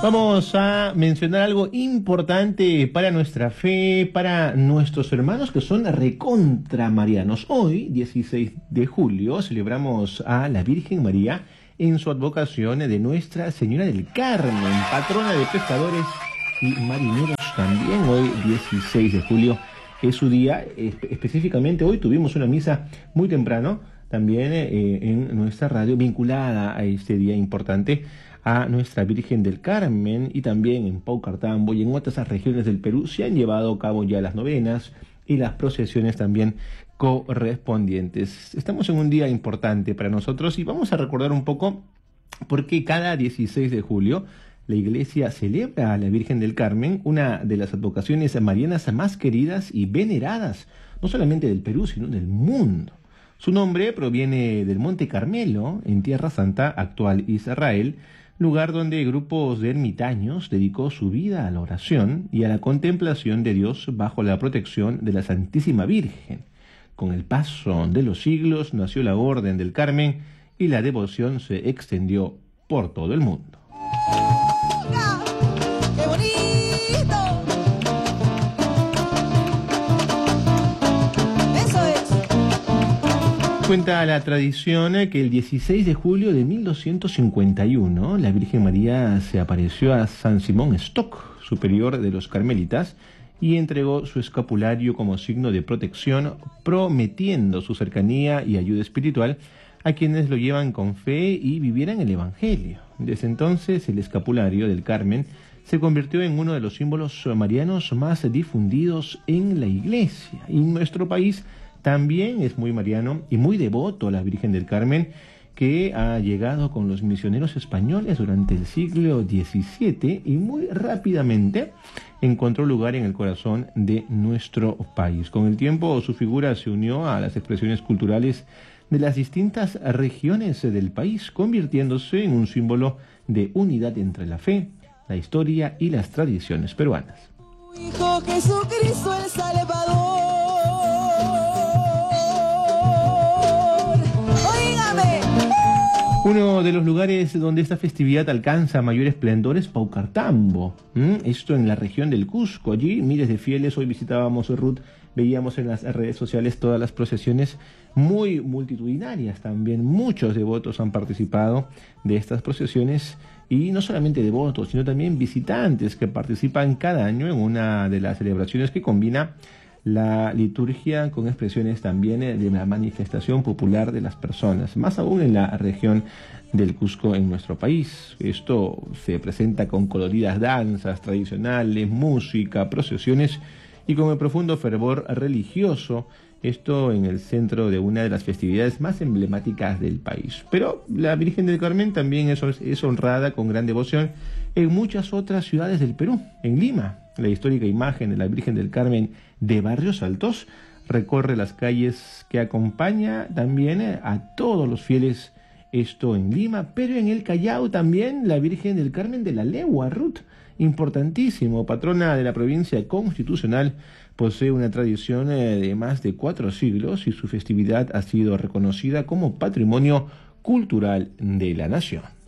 Vamos a mencionar algo importante para nuestra fe, para nuestros hermanos que son recontramarianos. Hoy, 16 de julio, celebramos a la Virgen María en su advocación de Nuestra Señora del Carmen, patrona de pescadores y marineros también. Hoy, 16 de julio, es su día. Específicamente hoy tuvimos una misa muy temprano, también en nuestra radio, vinculada a este día importante, a Nuestra Virgen del Carmen, y también en Paucartambo y en otras regiones del Perú se han llevado a cabo ya las novenas y las procesiones también correspondientes. Estamos en un día importante para nosotros y vamos a recordar un poco por qué cada 16 de julio la Iglesia celebra a la Virgen del Carmen, una de las advocaciones marianas más queridas y veneradas, no solamente del Perú, sino del mundo. Su nombre proviene del Monte Carmelo, en Tierra Santa, actual Israel, lugar donde grupos de ermitaños dedicó su vida a la oración y a la contemplación de Dios bajo la protección de la Santísima Virgen. Con el paso de los siglos nació la Orden del Carmen y la devoción se extendió por todo el mundo. ¡Qué bonito! Eso es. Cuenta la tradición que el 16 de julio de 1251 la Virgen María se apareció a San Simón Stock, superior de los carmelitas, y entregó su escapulario como signo de protección, prometiendo su cercanía y ayuda espiritual a quienes lo llevan con fe y vivieran el Evangelio. Desde entonces, el escapulario del Carmen se convirtió en uno de los símbolos marianos más difundidos en la Iglesia. Y en nuestro país también es muy mariano y muy devoto a la Virgen del Carmen, que ha llegado con los misioneros españoles durante el siglo XVII y muy rápidamente encontró lugar en el corazón de nuestro país. Con el tiempo, su figura se unió a las expresiones culturales de las distintas regiones del país, convirtiéndose en un símbolo de unidad entre la fe, la historia y las tradiciones peruanas. Hijo Jesucristo el Salvador. Óigame. Uno de los lugares donde esta festividad alcanza mayor esplendor es Paucartambo. Esto en la región del Cusco. Allí miles de fieles, hoy visitábamos Ruth, veíamos en las redes sociales todas las procesiones muy multitudinarias también. Muchos devotos han participado de estas procesiones, y no solamente devotos, sino también visitantes que participan cada año en una de las celebraciones que combina la liturgia con expresiones también de la manifestación popular de las personas, más aún en la región del Cusco en nuestro país. Esto se presenta con coloridas danzas tradicionales, música, procesiones y con el profundo fervor religioso, esto en el centro de una de las festividades más emblemáticas del país. Pero la Virgen del Carmen también es honrada con gran devoción en muchas otras ciudades del Perú. En Lima, la histórica imagen de la Virgen del Carmen de Barrios Altos recorre las calles que acompaña también a todos los fieles, esto en Lima. Pero en el Callao también la Virgen del Carmen de la Legua, Ruth, importantísimo, patrona de la provincia constitucional, posee una tradición de más de 4 siglos y su festividad ha sido reconocida como patrimonio cultural de la nación.